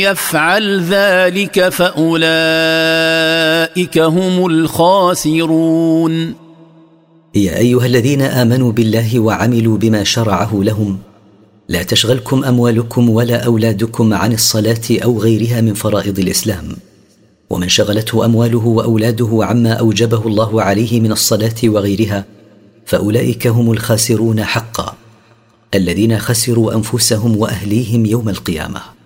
يفعل ذلك فأولئك هم الخاسرون. يا أيها الذين آمنوا بالله وعملوا بما شرعه لهم، لا تشغلكم أموالكم ولا أولادكم عن الصلاة أو غيرها من فرائض الإسلام. ومن شغلته أمواله وأولاده عما أوجبه الله عليه من الصلاة وغيرها فأولئك هم الخاسرون حقا، الذين خسروا أنفسهم وأهليهم يوم القيامة.